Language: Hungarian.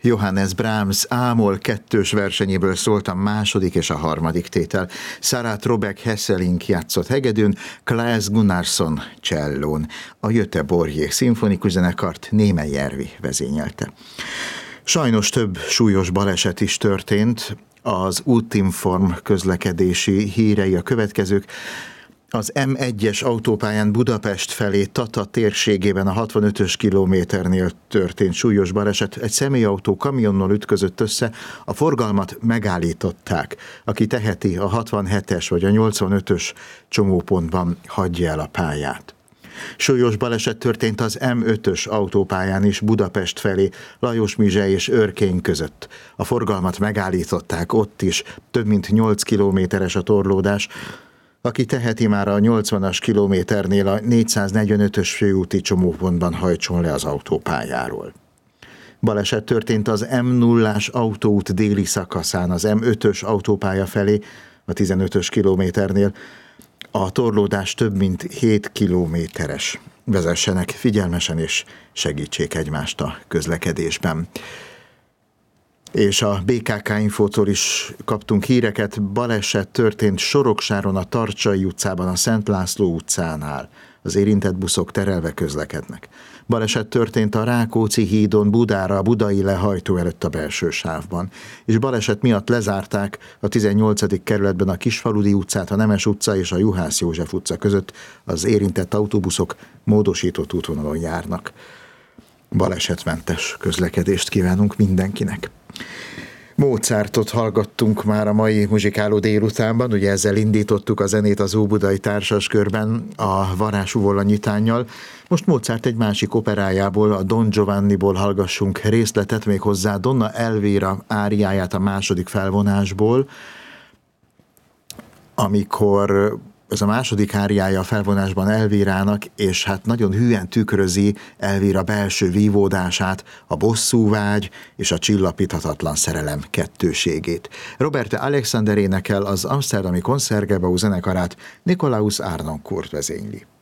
Johannes Brahms A-moll kettős versenyéből szólt a második és a harmadik tétel. Sarah Trobeck Hesselink játszott hegedűn, Claes Gunnarsson csellón. A Göteborgi Szimfonikus Zenekart Németh Järvi vezényelte. Sajnos több súlyos baleset is történt. Az Útinform közlekedési hírei a következők. Az M1-es autópályán Budapest felé Tata térségében a 65-ös kilométernél történt súlyos baleset. Egy személyautó kamionnal ütközött össze, a forgalmat megállították. Aki teheti, a 67-es vagy a 85-ös csomópontban hagyja el a pályát. Súlyos baleset történt az M5-ös autópályán is Budapest felé, Lajosmizse és Örkény között. A forgalmat megállították ott is, több mint 8 kilométeres a torlódás. Aki teheti, már a 80-as kilométernél a 445-ös főúti csomópontban hajtson le az autópályáról. Baleset történt az M0-ás autóút déli szakaszán, az M5-ös autópálya felé, a 15-ös kilométernél. A torlódás több mint 7 kilométeres. Vezessenek figyelmesen és segítsék egymást a közlekedésben. És a BKK Infótól is kaptunk híreket. Baleset történt Soroksáron, a Tarcsai utcában, a Szent László utcánál. Az érintett buszok terelve közlekednek. Baleset történt a Rákóczi hídon Budára, a budai lehajtó előtt a belső sávban. És baleset miatt lezárták a 18. kerületben a Kisfaludi utcát, a Nemes utca és a Juhász József utca között. Az érintett autóbuszok módosított útvonalon járnak. Balesetmentes közlekedést kívánunk mindenkinek. Mozartot hallgattunk már a mai muzsikáló délutánban, ugye ezzel indítottuk a zenét az Óbudai Társaskörben a Varázs Uvola nyitánnyal. Most Mozart egy másik operájából, a Don Giovanniból hallgassunk részletet, méghozzá Donna Elvira áriáját a második felvonásból, amikor ez a második áriája a felvonásban Elvírának, és hát nagyon hűen tükrözi Elvíra belső vívódását, a bosszúvágy és a csillapíthatatlan szerelem kettőségét. Robert Alexander énekel, az amszterdami Concertgebouw zenekarát Nikolaus Harnoncourt vezényli.